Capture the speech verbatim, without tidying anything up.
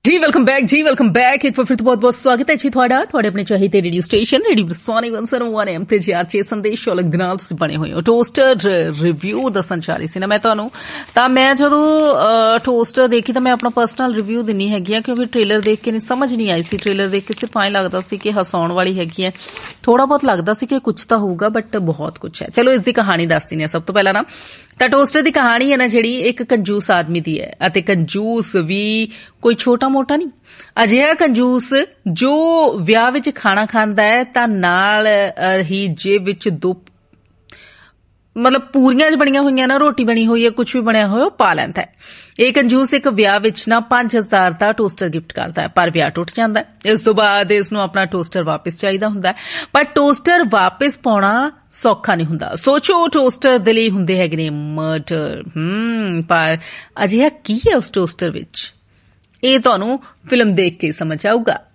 जी welcome back जी welcome back एक बार फिर तो बहुत बहुत स्वागत है जी ਤੁਹਾਡਾ ਤੁਹਾਡੇ ਆਪਣੇ ਚਾਹੀਦੇ radio station radio Soni one oh one M ਤੇ ਜੀ ਆਰਚੇ ਸੰਦੇਸ਼ ਸ਼ੋਲਕ ਦੇ ਨਾਲ ਤੁਸੀਂ ਬਣੇ ਹੋਏ ਹੋ ਟੋਸਟਰ ਰਿਵਿਊ ਦੱਸਣ ਚਾਹ ਸੀ ਨਾ ਮੈਂ ਤੁਹਾਨੂੰ ਤਾਂ ਮੈਂ ਜਦੋਂ ਟੋਸਟਰ ਦੇਖੀ ਤਾਂ ਮੈਂ ਆਪਣਾ ਪਰਸਨਲ ਰਿਵਿਊ ਦਿੰਨੀ ਹੈਗੀ ਆ ਕਿਉਂਕਿ ਟ੍ਰੇਲਰ ਦੇਖ ਕੇ ਨਹੀਂ ਸਮਝ ਨਹੀਂ ਆਈ ਸੀ ਟ੍ਰੇਲਰ ਦੇਖ ਕੇ ਸਿਰਫ ਐਂ ਲੱਗਦਾ ਸੀ ਕਿ ਹਸਾਉਣ ਵਾਲੀ ਹੈਗੀ ਹੈ ਥੋੜਾ ਬਹੁਤ ਲੱਗਦਾ ਸੀ ਕਿ ਕੁਝ ਤਾਂ ਹੋਊਗਾ ਬਟ ਬਹੁਤ ਕੁਝ ਹੈ ਚਲੋ ਇਸ ਦੀ ਕਹਾਣੀ ਦੱਸ ਦਿੰਨੀ ਆ ਸਭ ਤੋਂ ਪਹਿਲਾਂ ਨਾ ਤਾਂ ਟੋਸਟਰ ਦੀ ਕਹਾਣੀ ਹੈ ਨਾ ਜਿਹੜੀ ਇੱਕ ਕੰਜੂਸ ਆਦਮੀ ਦੀ ਹੈ ਅਤੇ ਕੰਜੂਸ ਵੀ ਕੋਈ ਛੋਟਾ ਮੋਟਾ ਨਹੀਂ ਅਜਿਹਾ ਕੰਜੂਸ ਜੋ ਵਿਆਹ ਵਿੱਚ ਖਾਣਾ ਖਾਂਦਾ ਹੈ ਤਾਂ ਨਾਲ ਹੀ ਜੇਬ ਵਿੱਚ ਦੋ ਮਤਲਬ ਪੂਰੀਆਂ ਚ ਬਣੀਆਂ ਹੋਈਆਂ ਨਾ ਰੋਟੀ ਬਣੀ ਹੋਈ ਹੈ ਕੁਛ ਵੀ ਬਣਿਆ ਹੋਇਆ ਉਹ ਪਾ ਲੈਂਦਾ ਹੈ ਇਹ ਕੰਜੂਸ ਇੱਕ ਵਿਆਹ ਵਿੱਚ ਨਾ ਪੰਜ ਹਜ਼ਾਰ ਦਾ ਟੋਸਟਰ ਗਿਫਟ ਕਰਦਾ ਹੈ ਪਰ ਵਿਆਹ ਟੁੱਟ ਜਾਂਦਾ ਹੈ ਇਸ ਤੋਂ ਬਾਅਦ ਇਸ ਨੂੰ ਆਪਣਾ ਟੋਸਟਰ ਵਾਪਸ ਚਾਹੀਦਾ ਹੁੰਦਾ ਪਰ ਟੋਸਟਰ ਵਾਪਸ ਪਾਉਣਾ ਸੌਖਾ ਨਹੀਂ ਹੁੰਦਾ ਸੋਚੋ ਟੋਸਟਰ ਦੇ ਲਈ ਹੁੰਦੇ ਹੈਗੇ ਨੇ ਮਰਡਰ ਹਮ ਪਰ ਅਜਿਹਾ ਕੀ ਹੈ ਉਸ ਟੋਸਟਰ ਵਿੱਚ ਇਹ ਤੁਹਾਨੂੰ ਫਿਲਮ ਦੇਖ ਕੇ ਸਮਝ ਆਊਗਾ